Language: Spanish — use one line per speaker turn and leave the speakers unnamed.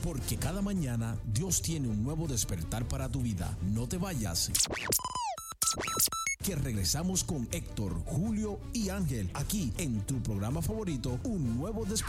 porque cada mañana Dios tiene un nuevo despertar para tu vida. No te vayas, que regresamos con Héctor, Julio y Ángel, aquí en tu programa favorito, Un Nuevo Despertar.